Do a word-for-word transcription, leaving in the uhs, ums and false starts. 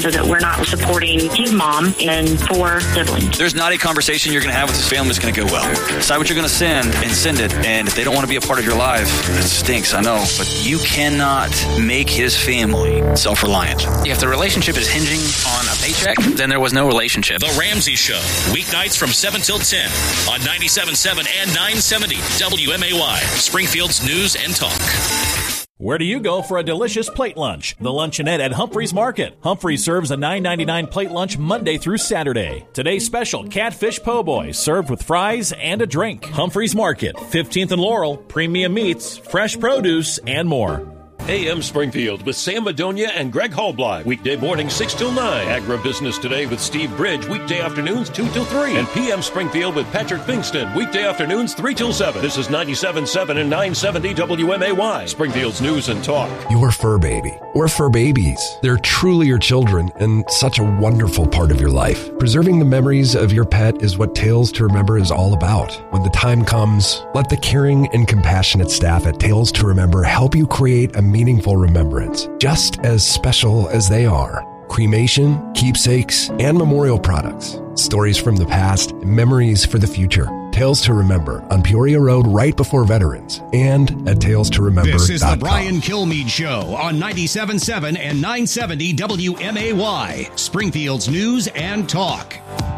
so that we're not supporting his mom and four siblings. There's not a conversation you're going to have with his family that's going to go well. Decide what you're going to send and send it. And if they don't want to be a part of your life, it stinks, I know. But you cannot make his family self-reliant. If the relationship is hinging on a paycheck, then there was no relationship. The Ramsey Show, weeknights from seven till ten on ninety-seven point seven and nine seventy W M A Y, Springfield's News and Talk. Where do you go for a delicious plate lunch? The Luncheonette at Humphreys Market. Humphreys serves a nine ninety-nine plate lunch Monday through Saturday. Today's special, catfish po' boy, served with fries and a drink. Humphreys Market, fifteenth and Laurel, premium meats, fresh produce, and more. A M Springfield with Sam Madonia and Greg Hallbly. Weekday morning six till nine. Agribusiness Today with Steve Bridge. Weekday afternoons two till three. And P M Springfield with Patrick Bingston. Weekday afternoons three till seven. This is ninety-seven point seven and nine seventy W M A Y. Springfield's News and Talk. Your fur baby or fur babies. They're truly your children and such a wonderful part of your life. Preserving the memories of your pet is what Tales to Remember is all about. When the time comes, let the caring and compassionate staff at Tales to Remember help you create a meaningful remembrance, just as special as they are. Cremation, keepsakes, and memorial products. Stories from the past, memories for the future. Tales to Remember on Peoria Road right before Veterans and at tales to remember dot com. This is the Brian Kilmeade Show on ninety-seven point seven and nine seventy W M A Y, Springfield's News and Talk.